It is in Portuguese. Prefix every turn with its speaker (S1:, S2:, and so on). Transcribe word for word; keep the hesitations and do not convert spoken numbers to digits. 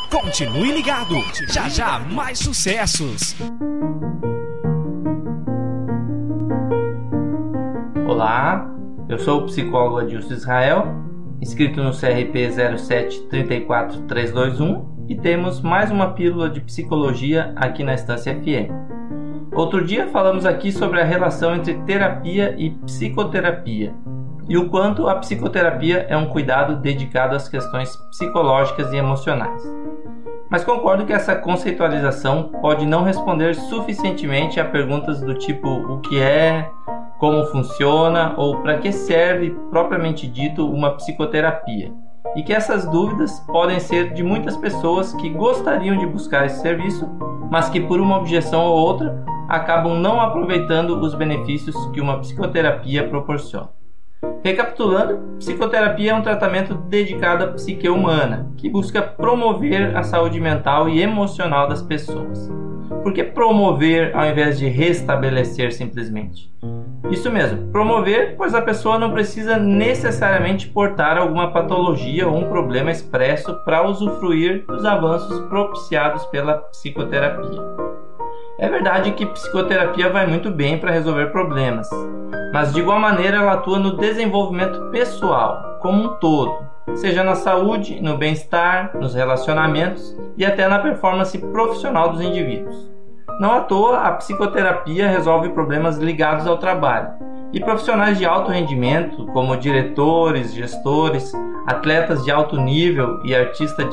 S1: Continue ligado, já já mais sucessos.
S2: Olá, eu sou o psicólogo Adilson Israel, inscrito no C R P zero sete três quatro três dois um, e temos mais uma pílula de psicologia aqui na Estância F M. Outro dia falamos aqui sobre a relação entre terapia e psicoterapia e o quanto a psicoterapia é um cuidado dedicado às questões psicológicas e emocionais. Mas concordo que essa conceitualização pode não responder suficientemente a perguntas do tipo o que é, como funciona ou para que serve propriamente dito uma psicoterapia, e que essas dúvidas podem ser de muitas pessoas que gostariam de buscar esse serviço, mas que por uma objeção ou outra acabam não aproveitando os benefícios que uma psicoterapia proporciona. Recapitulando, psicoterapia é um tratamento dedicado à psique humana, que busca promover a saúde mental e emocional das pessoas. Por que promover ao invés de restabelecer simplesmente? Isso mesmo, promover, pois a pessoa não precisa necessariamente portar alguma patologia ou um problema expresso para usufruir dos avanços propiciados pela psicoterapia. É verdade que psicoterapia vai muito bem para resolver problemas, mas de igual maneira ela atua no desenvolvimento pessoal, como um todo, seja na saúde, no bem-estar, nos relacionamentos e até na performance profissional dos indivíduos. Não à toa, a psicoterapia resolve problemas ligados ao trabalho, e profissionais de alto rendimento, como diretores, gestores, atletas de alto nível e artistas